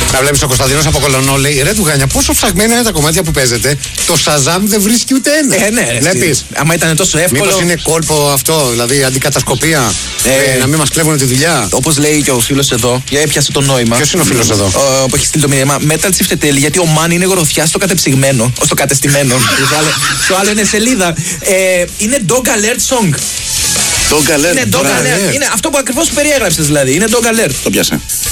Να βλέπεις ο Κωνσταντίνος από Κολονό λέει: ρε του Γάνια, πόσο ψαγμένα είναι τα κομμάτια που παίζετε. Το Shazam δεν βρίσκει ούτε ένα. Ναι, βλέπεις. Άμα ήταν τόσο εύκολο. Μήπως είναι κόλπο αυτό, δηλαδή αντικατασκοπία. Να μην μας κλέβουν τη δουλειά. Όπως λέει και ο φίλος εδώ, για έπιασε το νόημα. Ποιος είναι ο φίλος εδώ? Που έχει στείλει το μήνυμα. Metal Τσιφτετέλη, γιατί ο Μαν είναι γροθιά στο κατεψυγμένο. Στο κατεστημένο. Το άλλο είναι σελίδα. Είναι Dog Alert Song. Dog Alert. Είναι Dog Alert. Είναι αυτό που ακριβώς περιέγραψες δηλαδή. Είναι Dog Alert. Το πιάσε.